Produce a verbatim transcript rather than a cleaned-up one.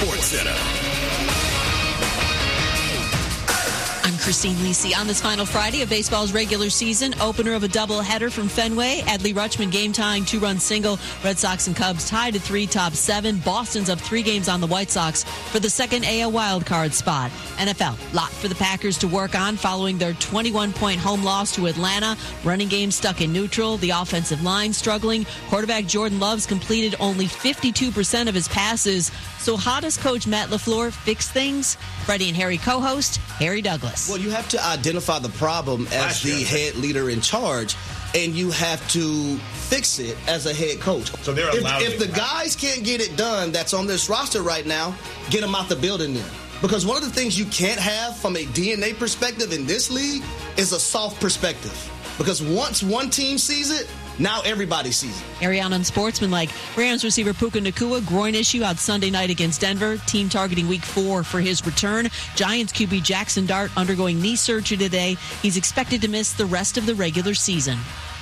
Sports Center. I'm Christine Lisi. On this final Friday of baseball's regular season, opener of a doubleheader from Fenway, Adley Rutschman game-tying two-run single. Red Sox and Cubs tied at three, top seven. Boston's up three games on the White Sox for the second A L wildcard spot. N F L, lot for the Packers to work on following their twenty-one point home loss to Atlanta. Running game stuck in neutral. The offensive line struggling. Quarterback Jordan Love's completed only fifty-two percent of his passes. So how does Coach Matt LaFleur fix things? Freddie and Harry co-host, Harry Douglas. Well, you have to identify the problem as the head leader in charge, and you have to fix it as a head coach. So they're allowed If, if the guys can't get it done that's on this roster right now, get them out the building then. Because one of the things you can't have from a D N A perspective in this league is a soft perspective. Because once one team sees it, now everybody sees it. Ariana unsportsmanlike. Rams receiver Puka Nacua, groin issue out Sunday night against Denver. Team targeting week four for his return. Giants Q B Jackson Dart undergoing knee surgery today. He's expected to miss the rest of the regular season.